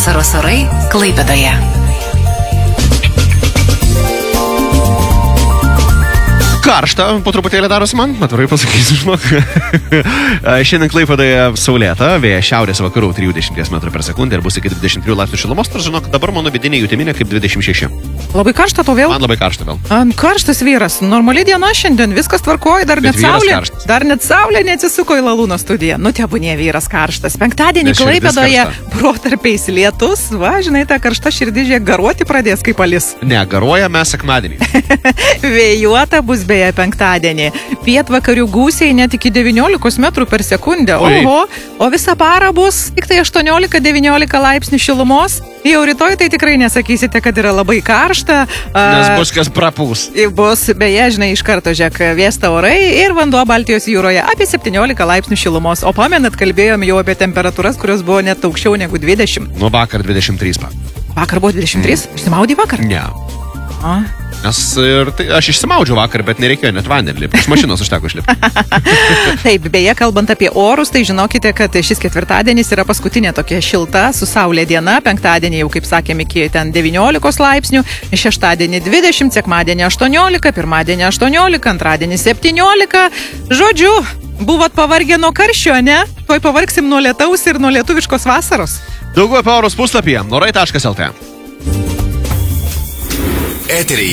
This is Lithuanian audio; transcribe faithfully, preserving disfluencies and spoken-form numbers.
Vasaros orai Klaipėdoje. Karšta, po truputėlį darosi man, atvarai pasakysiu, žinok. Šiandien Klaipėdoje saulėta, vėjas šiaurės vakarų trisdešimt metrų per sekundę ir bus iki dvidešimt trijų laipsnių šilumos, ir žinok, dabar mano vidinė jutiminė kaip dvidešimt šeši. Labai karšta to vėl? Man labai karšta vėl. An, karštas vyras, normali diena šiandien, viskas tvarkoja, dar Bet net vyras saulė, karštas. dar net saulė neatsisuko į Lalūno studiją. Nu, tebūnie vyras karštas. Penktadienį Nes širdis Klaipėdoje karšta. protarpiais lietus, va, žinai, ta karšta širdis žiūrėk garuoti pradės kaip alis. Ne, garuoja mes sekmadienį. Vėjuota bus beje penktadienį. Pietvakarių gūsiai net iki devyniolikos metrų per sekundę. Oi. Oho, o visą parą bus tik tai aštuoniolika devyniolika laipsnių šilumos. Jau rytoj tai tikrai nesakysite, kad yra labai karšta. Nes bus kas prapūs. Bus, beje, žinai, iš karto žiūrėk, vėsta orai ir vanduo Baltijos jūroje apie septyniolika laipsnių šilumos. O pamenat, kalbėjom jau apie temperatūras, kurios buvo net aukščiau negu dvidešimt. Nu, vakar dvidešimt trys pa. Vakar buvo dvidešimt trys? Išsimaudai vakar? Ne. A. Nes ir tai, aš išsimaudžiau vakar, bet nereikėjo net vandenį lipti. Iš mašinos užteko išlipti. Taip, beje, kalbant apie orus, tai žinokite, kad šis ketvirtadienis yra paskutinė tokia šilta, su saulė diena. Penktadienį jau, kaip sakėm, iki ten devyniolikos laipsnių, šeštadienį dvidešimt, sekmadienį aštuoniolika, pirmadienį aštuoniolika, antradienį septyniolika. Žodžiu, buvot pavargę nuo karščio, ne? Tuoj pavargsim nuo lietaus ir nuo lietuviškos vasaros. Daugiau apie orus puslapyje orai taškas lt. Eteryje